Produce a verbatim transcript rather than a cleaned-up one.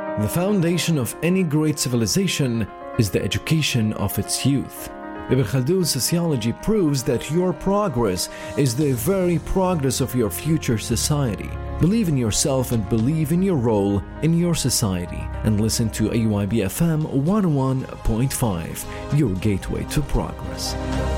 The foundation of any great civilization is the education of its youth. Ibn Khaldun's sociology proves that your progress is the very progress of your future society. Believe in yourself and believe in your role in your society. And listen to A Y B F M one oh one point five, your gateway to progress.